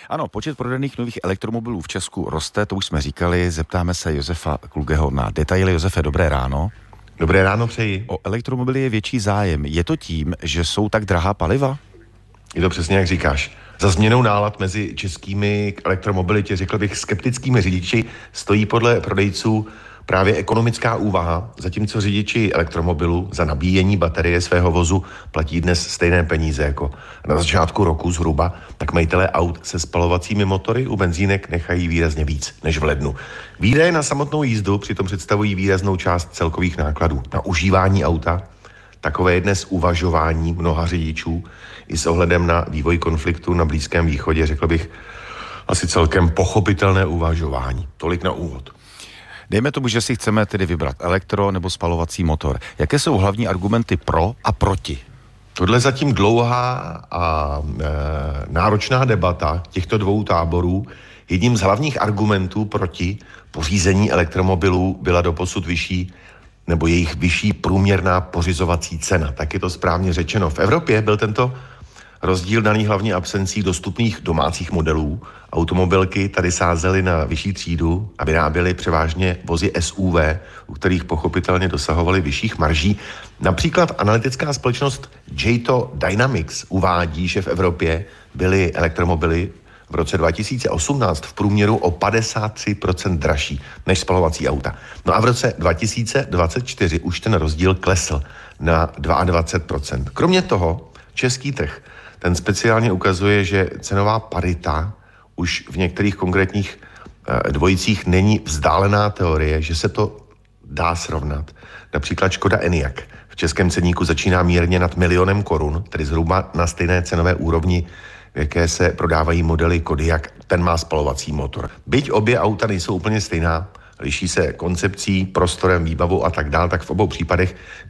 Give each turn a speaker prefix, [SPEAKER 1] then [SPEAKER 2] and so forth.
[SPEAKER 1] Ano, počet prodaných nových elektromobilů v Česku roste, to už jsme říkali, zeptáme se Josefa Klugeho na detaily. Josefe, dobré ráno.
[SPEAKER 2] Dobré ráno přeji.
[SPEAKER 1] O elektromobily je větší zájem. Je to tím, že jsou tak drahá paliva?
[SPEAKER 2] Je to přesně jak říkáš. Za změnou nálad mezi českými k elektromobilitě, řekl bych, skeptickými řidiči stojí podle prodejců právě ekonomická úvaha, zatímco řidiči elektromobilu za nabíjení baterie svého vozu platí dnes stejné peníze jako na začátku roku zhruba, tak majitelé aut se spalovacími motory u benzínek nechají výrazně víc než v lednu. Výdaje na samotnou jízdu přitom představují výraznou část celkových nákladů na užívání auta. Takové je dnes uvažování mnoha řidičů i s ohledem na vývoj konfliktu na Blízkém východě, řekl bych, asi celkem pochopitelné uvažování. Tolik na úvod.
[SPEAKER 1] Dejme tomu, že si chceme tedy vybrat elektro nebo spalovací motor. Jaké jsou hlavní argumenty pro a proti?
[SPEAKER 2] Tohle zatím dlouhá a náročná debata těchto dvou táborů. Jedním z hlavních argumentů proti pořízení elektromobilů byla doposud vyšší nebo jejich vyšší průměrná pořizovací cena. Tak je to správně řečeno. V Evropě byl tento rozdíl daný hlavně absencí dostupných domácích modelů. Automobilky tady sázely na vyšší třídu a vyráběly převážně vozy SUV, u kterých pochopitelně dosahovaly vyšších marží. Například analytická společnost Jato Dynamics uvádí, že v Evropě byly elektromobily v roce 2018 v průměru o 53% dražší než spalovací auta. No a v roce 2024 už ten rozdíl klesl na 22%. Kromě toho český trh, ten speciálně ukazuje, že cenová parita už v některých konkrétních dvojicích není vzdálená teorie, že se to dá srovnat. Například Škoda Enyaq v českém ceníku začíná mírně nad 1 000 000 korun, tedy zhruba na stejné cenové úrovni, v jaké se prodávají modely Kodiaq, ten má spalovací motor. Byť obě auta nejsou úplně stejná, liší se koncepcí, prostorem, výbavou a tak dál, tak v obou případech